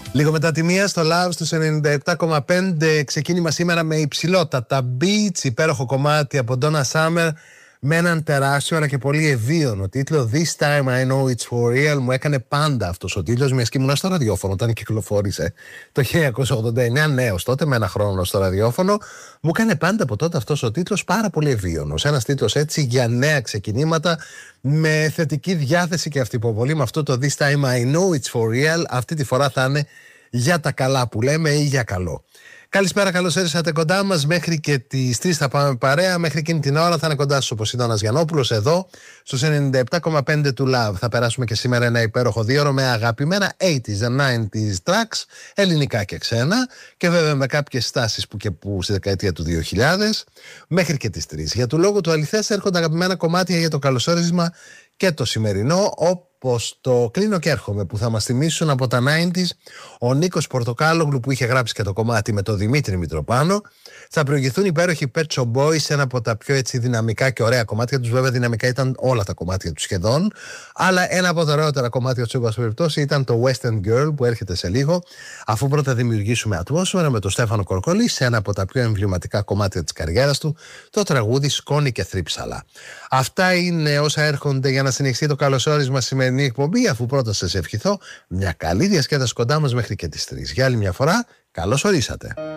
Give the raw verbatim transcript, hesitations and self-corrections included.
Λίγο μετά τη μία στο Love στους ενενήντα επτά κόμμα πέντε, ξεκίνημα σήμερα με υψηλότατα beats, υπέροχο κομμάτι από Donna Summer με έναν τεράστιο αλλά και πολύ ευίωνο τίτλο. This time I know it's for real. Μου έκανε πάντα αυτός ο τίτλος, μιας και ήμουν στο ραδιόφωνο όταν κυκλοφόρησε το χίλια εννιακόσια ογδόντα εννέα, νέος τότε, με ένα χρόνο στο ραδιόφωνο. Μου έκανε πάντα από τότε αυτός ο τίτλος πάρα πολύ ευίωνος. Ένας τίτλος έτσι για νέα ξεκινήματα, με θετική διάθεση και αυτυποβολή, με αυτό το This time I know it's for real. Αυτή τη φορά θα είναι για τα καλά που λέμε ή για καλό. Καλησπέρα, καλώς ήρθατε κοντά μας. Μέχρι και τις τρεις θα πάμε παρέα. Μέχρι εκείνη την ώρα θα είναι κοντά σας ο Ποσειδώνας Γιαννόπουλος εδώ στους ενενήντα επτά κόμμα πέντε του Love. Θα περάσουμε και σήμερα ένα υπέροχο δίωρο με αγαπημένα ογδόντα and ενενήντα tracks, ελληνικά και ξένα, και βέβαια με κάποιες στάσεις που και που στη δεκαετία του δύο χιλιάδες. Μέχρι και τις τρεις. Για του λόγου του αληθές έρχονται αγαπημένα κομμάτια για το καλωσόρισμα και το σημερινό, όπως το κλείνω και έρχομαι, που θα μας θυμίσουν από τα ενενήντα ο Νίκος Πορτοκάλογλου, που είχε γράψει και το κομμάτι με τον Δημήτρη Μητροπάνο. Θα προηγηθούν υπέροχοι Pet Shop Boys, ένα από τα πιο έτσι δυναμικά και ωραία κομμάτια τους. Βέβαια δυναμικά ήταν όλα τα κομμάτια τους σχεδόν, αλλά ένα από τα ωραιότερα κομμάτια του, όπως περιπτώσει, ήταν το Western Girl, που έρχεται σε λίγο, αφού πρώτα δημιουργήσουμε ατμόσφαιρα με τον Στέφανο Κορκολή σε ένα από τα πιο εμβληματικά κομμάτια της καριέρας του, το τραγούδι Σκόνη και Θρύψαλα. Αυτά είναι όσα έρχονται για να συνεχιστεί το καλωσόρισμα σημερινή εκπομπή, αφού πρώτα σας ευχηθώ μια καλή διασκέδαση κοντά μας μέχρι και τις τρεις. Για άλλη μια φορά, καλώς ορίσατε.